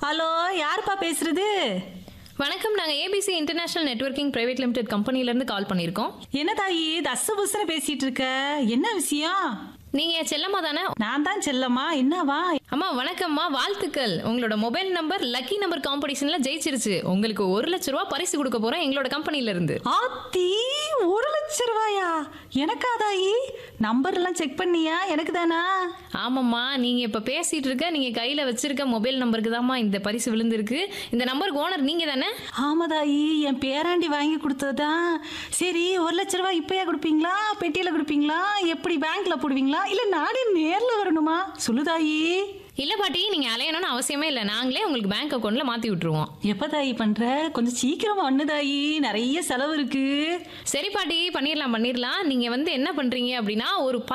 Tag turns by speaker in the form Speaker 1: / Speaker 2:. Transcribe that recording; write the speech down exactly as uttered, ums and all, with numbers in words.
Speaker 1: Hello, யாருப்பா பேசுறது?
Speaker 2: வணக்கம். நாங்க ABC international networking private limited கம்பெனில இருந்து கால் பண்ணியிருக்கோம்.
Speaker 1: என்ன தாயி தச புசன பேசிட்டு இருக்க? என்ன விஷயம்?
Speaker 2: நீங்க செல்லம்மா தானே?
Speaker 1: நான் தான் செல்லம்மா. என்னவா?
Speaker 2: அம்மா வணக்கம்மா, வாழ்த்துக்கள். உங்களோட மொபைல் நம்பர் லக்கி நம்பர் காம்படிஷன்ல ஜெயிச்சிருச்சு. உங்களுக்கு ஒரு லட்ச ரூபா பரிசு கொடுக்க போறோம் எங்களோட கம்பெனில இருந்து.
Speaker 1: ஆத்தி, ஒரு லட்சம் ரூபாயா? எனக்கா தாயி? நம்பர் எல்லாம் செக் பண்ணியா? எனக்கு தானா?
Speaker 2: ஆமாம்மா, நீங்க இப்ப பேசிட்டு இருக்க நீங்க கையில வச்சிருக்க மொபைல் நம்பருக்கு தாம்மா இந்த பரிசு விழுந்திருக்கு. இந்த நம்பருக்கு ஓனர் நீங்க தானே?
Speaker 1: ஆமா தாயி, என் பேராண்டி வாங்கி கொடுத்ததுதான். சரி, ஒரு லட்ச ரூபாய் இப்பயா கொடுப்பீங்களா, பெட்டியில கொடுப்பீங்களா, எப்படி பேங்க்ல போடுவீங்களா, இல்ல நானே நேர்ல வரணுமா? சொல்லு தாயி.
Speaker 2: இல்ல பாட்டி, நீங்க அலையணும்னு அவசியமே இல்ல. நாங்களே உங்களுக்கு பேங்க் அக்கவுண்ட்ல மாத்தி விட்டுருவோம்.
Speaker 1: எப்ப தாயி பண்ற? கொஞ்சம் சீக்கிரமா ஒண்ணு தாயி, நிறைய செலவு இருக்கு.
Speaker 2: சரி பாட்டி, பண்ணிடலாம் பண்ணிடலாம். நீங்க வந்து என்ன பண்றீங்க அப்படின்னா, ஒரு